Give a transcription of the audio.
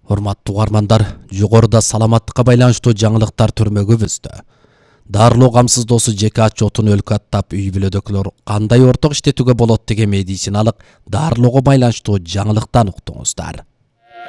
Урматтуу угармандар, жогоруда саламаттыкка байланыштуу жаңылыктар түрмөгүбүздө. Дарылоо камсыздоосу жеке отчетун өлкө аттап үй бүлөдөгүлөр кандай орток иштетүүгө болот деген медициналык дарылоого байланыштуу жаңылыктан уктуңуздар.